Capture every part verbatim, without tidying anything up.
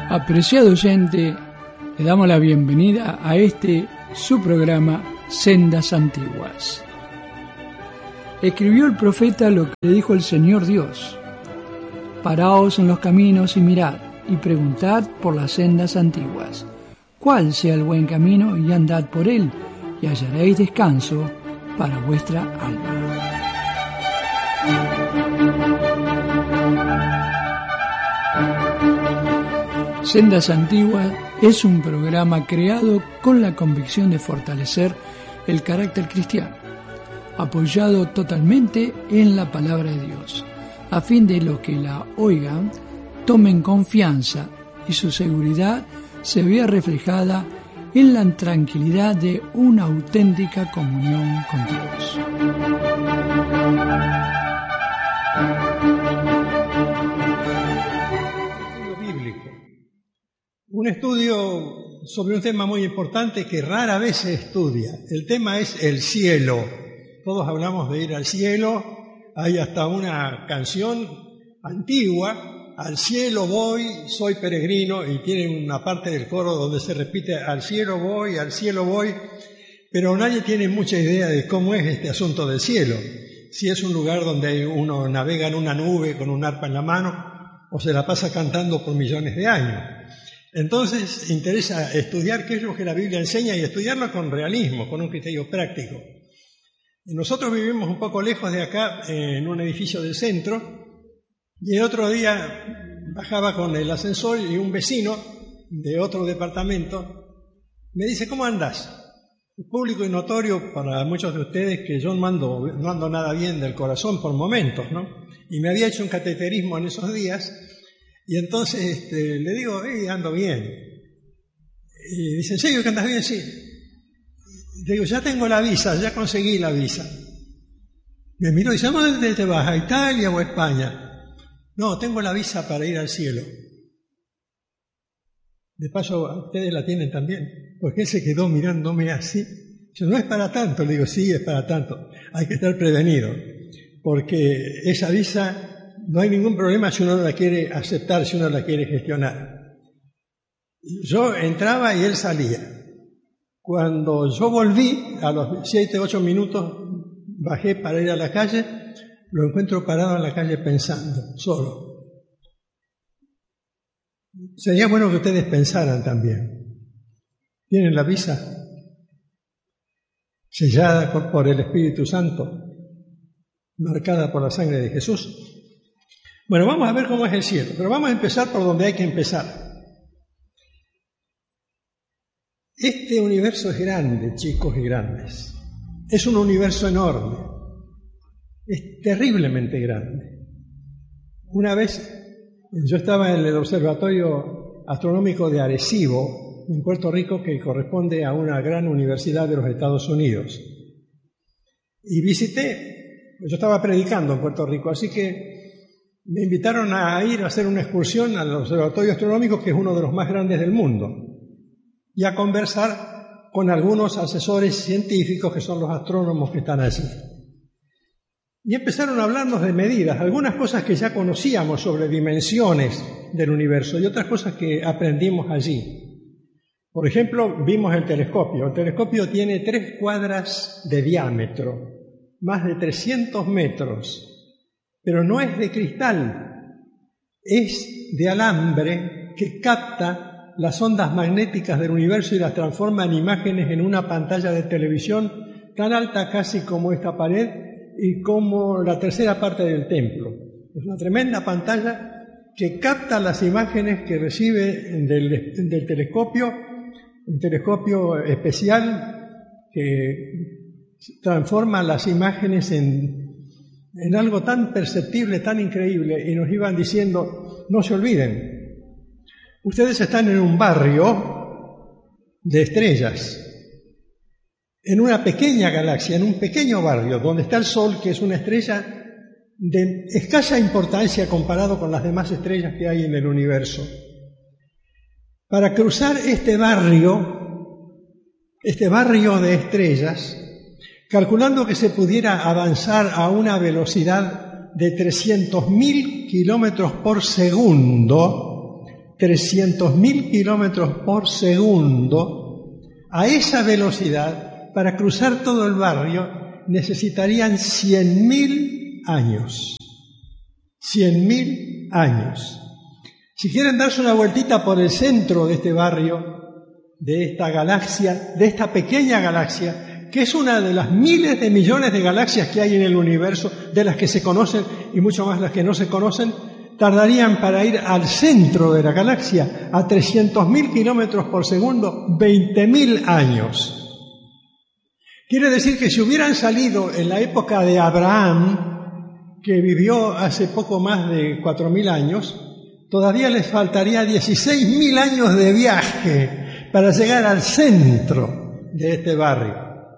Apreciado oyente, le damos la bienvenida a este su programa Sendas Antiguas. Escribió el profeta lo que le dijo el Señor Dios: paraos en los caminos y mirad, y preguntad por las sendas antiguas, cuál sea el buen camino, y andad por él, y hallaréis descanso para vuestra alma. Sendas Antiguas es un programa creado con la convicción de fortalecer el carácter cristiano, apoyado totalmente en la palabra de Dios, a fin de los que la oigan tomen confianza y su seguridad se vea reflejada en la tranquilidad de una auténtica comunión con Dios. Un estudio sobre un tema muy importante que rara vez se estudia. El tema es el cielo. Todos hablamos de ir al cielo. Hay hasta una canción antigua: al cielo voy, soy peregrino, y tiene una parte del coro donde se repite: al cielo voy, al cielo voy. Pero nadie tiene mucha idea de cómo es este asunto del cielo. Si es un lugar donde uno navega en una nube con un arpa en la mano, o se la pasa cantando por millones de años. Entonces interesa estudiar qué es lo que la Biblia enseña y estudiarlo con realismo, con un criterio práctico. Nosotros vivimos un poco lejos de acá, en un edificio del centro, y el otro día bajaba con el ascensor y un vecino de otro departamento me dice: ¿cómo andás? Es público y notorio para muchos de ustedes que yo no ando, no ando nada bien del corazón por momentos, ¿no? Y me había hecho un cateterismo en esos días. Y entonces este, le digo: hey, ando bien. Y dice: ¿en serio que andas bien? Sí. Le digo: ya tengo la visa, ya conseguí la visa. Me miró y dice: ¿a dónde te vas? ¿A Italia o a España? No, tengo la visa para ir al cielo. De paso, ustedes la tienen también. Porque él se quedó mirándome así. Yo: no es para tanto. Le digo: sí, es para tanto. Hay que estar prevenido. Porque esa visa... no hay ningún problema si uno la quiere aceptar, si uno la quiere gestionar. Yo entraba y él salía. Cuando yo volví, a los siete, ocho minutos, bajé para ir a la calle, lo encuentro parado en la calle pensando, solo. Sería bueno que ustedes pensaran también. ¿Tienen la visa sellada por el Espíritu Santo, marcada por la sangre de Jesús? Bueno, vamos a ver cómo es el cielo, pero vamos a empezar por donde hay que empezar. Este universo es grande, chicos y grandes. Es un universo enorme. Es terriblemente grande. Una vez yo estaba en el Observatorio Astronómico de Arecibo, en Puerto Rico, que corresponde a una gran universidad de los Estados Unidos. Y visité, yo estaba predicando en Puerto Rico, así que me invitaron a ir a hacer una excursión al Observatorio Astronómico, que es uno de los más grandes del mundo, y a conversar con algunos asesores científicos que son los astrónomos que están allí. Y empezaron a hablarnos de medidas, algunas cosas que ya conocíamos sobre dimensiones del universo y otras cosas que aprendimos allí. Por ejemplo, vimos el telescopio. El telescopio tiene tres cuadras de diámetro, más de trescientos metros. Pero no es de cristal, es de alambre que capta las ondas magnéticas del universo y las transforma en imágenes en una pantalla de televisión tan alta casi como esta pared y como la tercera parte del templo. Es una tremenda pantalla que capta las imágenes que recibe del, del telescopio, un telescopio especial que transforma las imágenes en en algo tan perceptible, tan increíble, y nos iban diciendo: no se olviden, ustedes están en un barrio de estrellas, en una pequeña galaxia, en un pequeño barrio, donde está el Sol, que es una estrella de escasa importancia comparado con las demás estrellas que hay en el universo. Para cruzar este barrio, este barrio de estrellas, calculando que se pudiera avanzar a una velocidad de trescientos mil kilómetros por segundo, trescientos mil kilómetros por segundo, a esa velocidad, para cruzar todo el barrio, necesitarían cien mil años. cien mil años. Si quieren darse una vueltita por el centro de este barrio, de esta galaxia, de esta pequeña galaxia, que es una de las miles de millones de galaxias que hay en el universo, de las que se conocen y mucho más las que no se conocen, tardarían para ir al centro de la galaxia, a trescientos mil kilómetros por segundo, veinte mil años. Quiere decir que si hubieran salido en la época de Abraham, que vivió hace poco más de cuatro mil años, todavía les faltaría dieciséis mil años de viaje para llegar al centro de este barrio.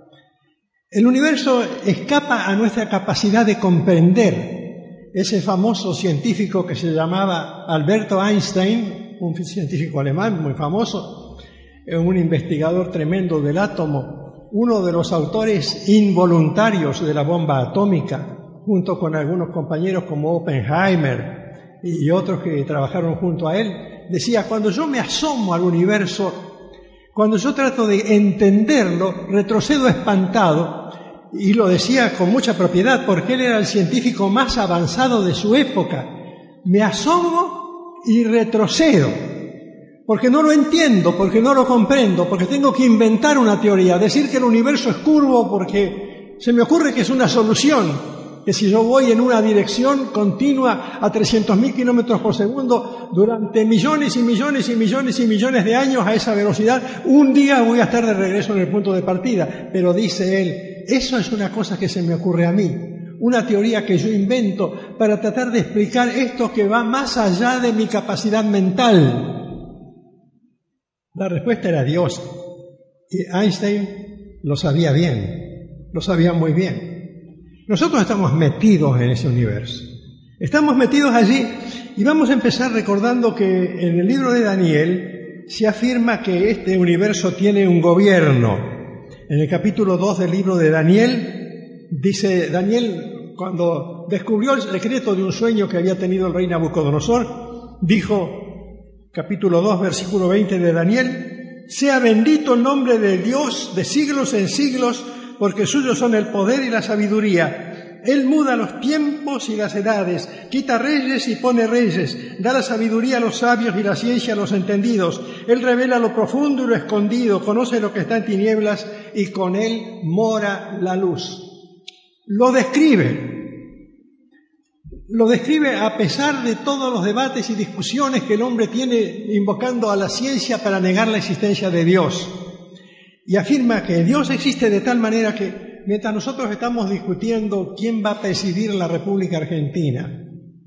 El universo escapa a nuestra capacidad de comprender. Ese famoso científico que se llamaba Alberto Einstein, un científico alemán muy famoso, un investigador tremendo del átomo, uno de los autores involuntarios de la bomba atómica, junto con algunos compañeros como Oppenheimer y otros que trabajaron junto a él, decía: cuando yo me asomo al universo, cuando yo trato de entenderlo, retrocedo espantado, y lo decía con mucha propiedad porque él era el científico más avanzado de su época. Me asomo y retrocedo, porque no lo entiendo, porque no lo comprendo, porque tengo que inventar una teoría, decir que el universo es curvo porque se me ocurre que es una solución, que si yo voy en una dirección continua a trescientos mil kilómetros por segundo durante millones y millones y millones y millones de años a esa velocidad, un día voy a estar de regreso en el punto de partida. Pero dice él, eso es una cosa que se me ocurre a mí, una teoría que yo invento para tratar de explicar esto que va más allá de mi capacidad mental. La respuesta era Dios. Y Einstein lo sabía bien, lo sabía muy bien. Nosotros estamos metidos en ese universo. Estamos metidos allí y vamos a empezar recordando que en el libro de Daniel se afirma que este universo tiene un gobierno. En el capítulo dos del libro de Daniel, dice Daniel, cuando descubrió el secreto de un sueño que había tenido el rey Nabucodonosor, dijo, capítulo dos, versículo veinte de Daniel: sea bendito el nombre de Dios de siglos en siglos, porque suyos son el poder y la sabiduría. Él muda los tiempos y las edades, quita reyes y pone reyes, da la sabiduría a los sabios y la ciencia a los entendidos. Él revela lo profundo y lo escondido, conoce lo que está en tinieblas y con él mora la luz. Lo describe, lo describe a pesar de todos los debates y discusiones que el hombre tiene invocando a la ciencia para negar la existencia de Dios. Y afirma que Dios existe de tal manera que mientras nosotros estamos discutiendo quién va a presidir la República Argentina,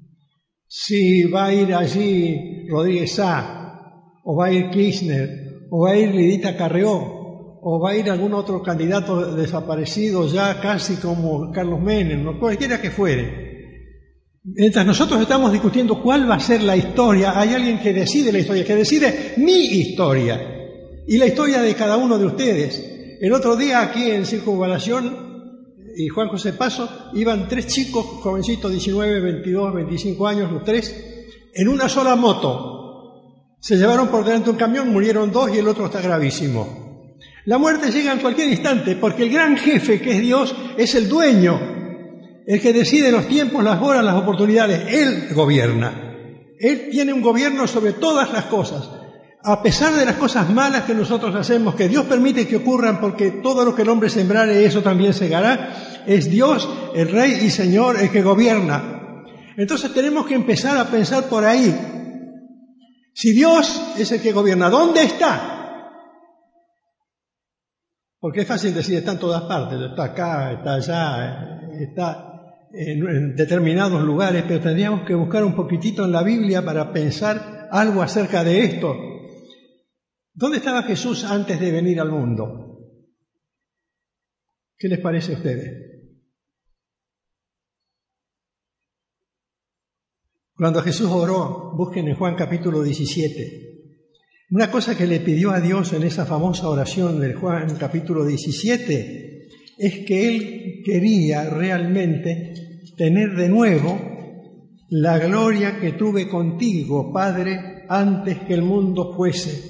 si va a ir allí Rodríguez Sá, o va a ir Kirchner, o va a ir Lidita Carrió, o va a ir algún otro candidato desaparecido ya casi como Carlos Menem, o cualquiera que fuere, mientras nosotros estamos discutiendo cuál va a ser la historia, hay alguien que decide la historia, que decide mi historia y la historia de cada uno de ustedes. El otro día aquí en Circunvalación y Juan José Paso iban tres chicos, jovencitos, diecinueve, veintidós, veinticinco años, los tres, en una sola moto. Se llevaron por delante un camión, murieron dos y el otro está gravísimo. La muerte llega en cualquier instante porque el gran jefe, que es Dios, es el dueño, el que decide los tiempos, las horas, las oportunidades. Él gobierna. Él tiene un gobierno sobre todas las cosas. A pesar de las cosas malas que nosotros hacemos, que Dios permite que ocurran, porque todo lo que el hombre sembrare, eso también segará, es Dios, el Rey y Señor, el que gobierna. Entonces tenemos que empezar a pensar por ahí. Si Dios es el que gobierna, ¿dónde está? Porque es fácil decir, está en todas partes, está acá, está allá, está en, en determinados lugares, pero tendríamos que buscar un poquitito en la Biblia para pensar algo acerca de esto. ¿Dónde estaba Jesús antes de venir al mundo? ¿Qué les parece a ustedes? Cuando Jesús oró, busquen en Juan capítulo diecisiete. Una cosa que le pidió a Dios en esa famosa oración de Juan capítulo diecisiete es que él quería realmente tener de nuevo la gloria que tuve contigo, Padre, antes que el mundo fuese.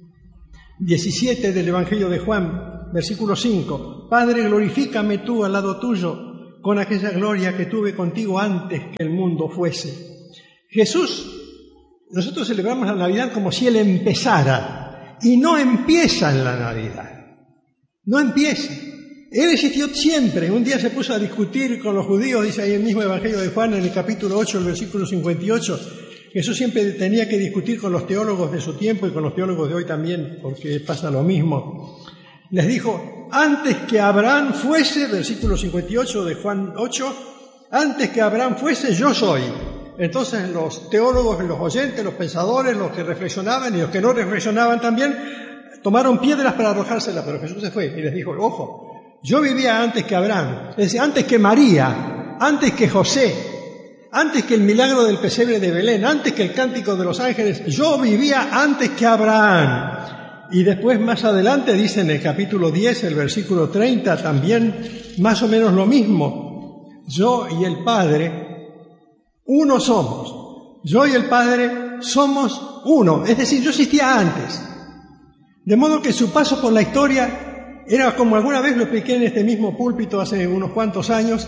diecisiete del Evangelio de Juan, versículo cinco. Padre, glorifícame tú al lado tuyo con aquella gloria que tuve contigo antes que el mundo fuese. Jesús, nosotros celebramos la Navidad como si Él empezara, y no empieza en la Navidad. No empieza. Él existió siempre. Un día se puso a discutir con los judíos, dice ahí el mismo Evangelio de Juan, en el capítulo ocho, el versículo cincuenta y ocho. Jesús siempre tenía que discutir con los teólogos de su tiempo y con los teólogos de hoy también, porque pasa lo mismo. Les dijo, antes que Abraham fuese, versículo cincuenta y ocho de Juan ocho, antes que Abraham fuese, yo soy. Entonces los teólogos, los oyentes, los pensadores, los que reflexionaban y los que no reflexionaban también, tomaron piedras para arrojárselas, pero Jesús se fue y les dijo, ojo, yo vivía antes que Abraham, es decir, antes que María, antes que José, antes que el milagro del pesebre de Belén, antes que el cántico de los ángeles, yo vivía antes que Abraham. Y después más adelante dice en el capítulo diez, el versículo treinta, también más o menos lo mismo. Yo y el Padre, uno somos. Yo y el Padre somos uno. Es decir, yo existía antes. De modo que su paso por la historia era, como alguna vez lo expliqué en este mismo púlpito hace unos cuantos años,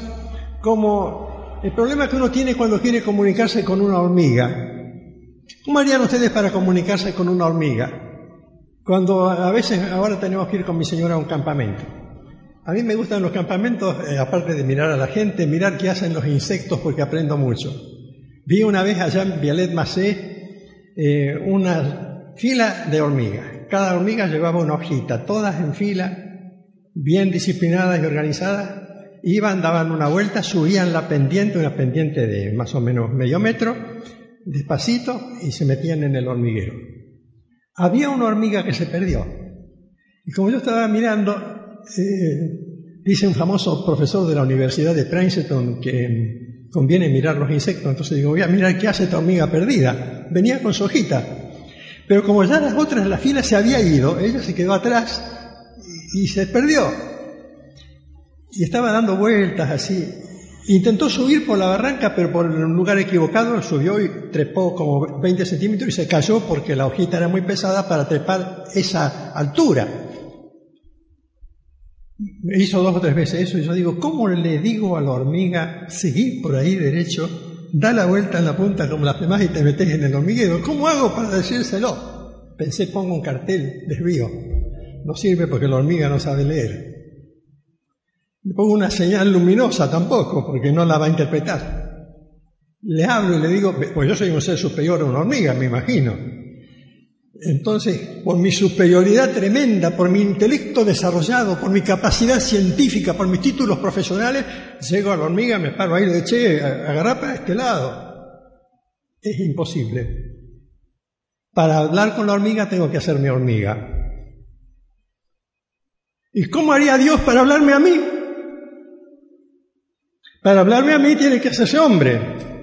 como el problema que uno tiene cuando quiere comunicarse con una hormiga. ¿Cómo harían ustedes para comunicarse con una hormiga? Cuando a veces ahora tenemos que ir con mi señora a un campamento. A mí me gustan los campamentos, eh, aparte de mirar a la gente, mirar qué hacen los insectos porque aprendo mucho. Vi una vez allá en Vialet-Macé eh, una fila de hormigas. Cada hormiga llevaba una hojita, todas en fila, bien disciplinadas y organizadas. Iban, daban una vuelta, subían la pendiente, una pendiente de más o menos medio metro, despacito, y se metían en el hormiguero. Había una hormiga que se perdió. Y como yo estaba mirando, eh, dice un famoso profesor de la Universidad de Princeton que conviene mirar los insectos. Entonces digo, voy a mirar qué hace esta hormiga perdida. Venía con su hojita. Pero como ya las otras, la fila se había ido, ella se quedó atrás y, y se perdió. Y estaba dando vueltas así. Intentó subir por la barranca, pero por un lugar equivocado, subió y trepó como veinte centímetros y se cayó porque la hojita era muy pesada para trepar esa altura. Me hizo dos o tres veces eso y yo digo, ¿cómo le digo a la hormiga seguir por ahí derecho, da la vuelta en la punta como las demás y te metes en el hormiguero? ¿Cómo hago para decírselo? Pensé, pongo un cartel, desvío. No sirve porque la hormiga no sabe leer. Le pongo una señal luminosa tampoco, porque no la va a interpretar. Le hablo y le digo, pues yo soy un ser superior a una hormiga, me imagino. Entonces, por mi superioridad tremenda, por mi intelecto desarrollado, por mi capacidad científica, por mis títulos profesionales, llego a la hormiga, me paro ahí y le digo, che, agarrá para este lado. Es imposible. Para hablar con la hormiga tengo que hacerme hormiga. ¿Y cómo haría Dios para hablarme a mí? Para hablarme a mí tiene que hacerse hombre.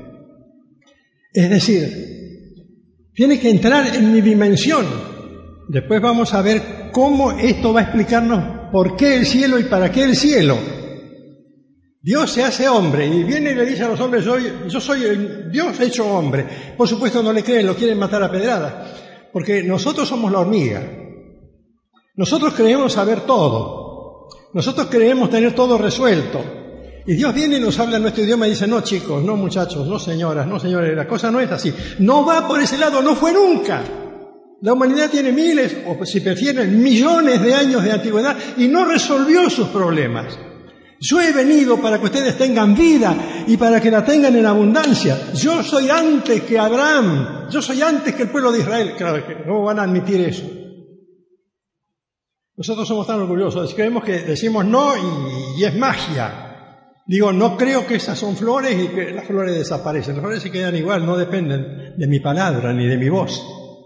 Es decir, tiene que entrar en mi dimensión. Después vamos a ver cómo esto va a explicarnos por qué el cielo y para qué el cielo. Dios se hace hombre y viene y le dice a los hombres, yo, yo soy el Dios hecho hombre. Por supuesto no le creen, lo quieren matar a pedradas, porque nosotros somos la hormiga. Nosotros creemos saber todo. Nosotros creemos tener todo resuelto. Y Dios viene y nos habla en nuestro idioma y dice, no chicos, no muchachos, no señoras, no señores, la cosa no es así. No va por ese lado, no fue nunca. La humanidad tiene miles, o si prefieren, millones de años de antigüedad y no resolvió sus problemas. Yo he venido para que ustedes tengan vida y para que la tengan en abundancia. Yo soy antes que Abraham, yo soy antes que el pueblo de Israel. Claro que no van a admitir eso. Nosotros somos tan orgullosos, creemos que decimos no y, y es magia. Digo, no creo que esas son flores y que las flores desaparecen. Las flores se quedan igual, no dependen de mi palabra ni de mi voz.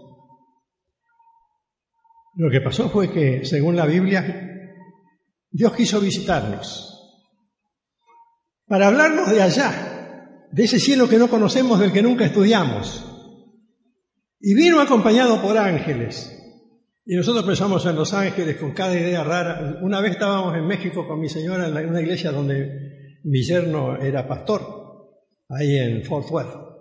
Lo que pasó fue que, según la Biblia, Dios quiso visitarnos para hablarnos de allá, de ese cielo que no conocemos, del que nunca estudiamos. Y vino acompañado por ángeles. Y nosotros pensamos en los ángeles con cada idea rara. Una vez estábamos en México con mi señora en una iglesia donde mi yerno era pastor, ahí en Fort Worth.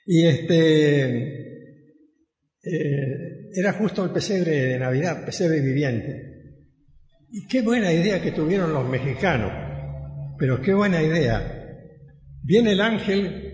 Y este eh, era justo el pesebre de Navidad, pesebre viviente. Y qué buena idea que tuvieron los mexicanos, pero qué buena idea. Viene el ángel